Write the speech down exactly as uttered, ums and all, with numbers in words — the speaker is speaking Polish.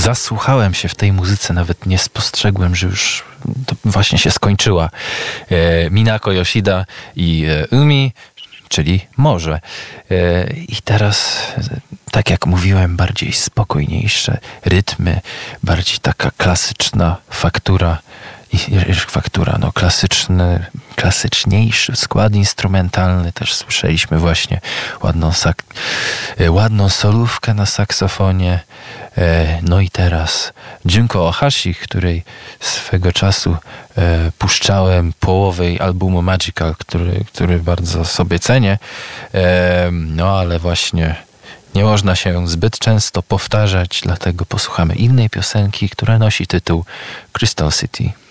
zasłuchałem się w tej muzyce, nawet nie spostrzegłem, że już to właśnie się skończyła. E, Minako Yoshida i e, Umi, czyli morze. E, I teraz, tak jak mówiłem, bardziej spokojniejsze rytmy, bardziej taka klasyczna faktura, i faktura, no klasyczny, klasyczniejszy skład instrumentalny. Też słyszeliśmy właśnie ładną, sak- ładną solówkę na saksofonie. No i teraz Junko Ohashi, której swego czasu e, puszczałem połowę albumu Magical, który, który bardzo sobie cenię. E, no ale właśnie nie można się zbyt często powtarzać, dlatego posłuchamy innej piosenki, która nosi tytuł Crystal City.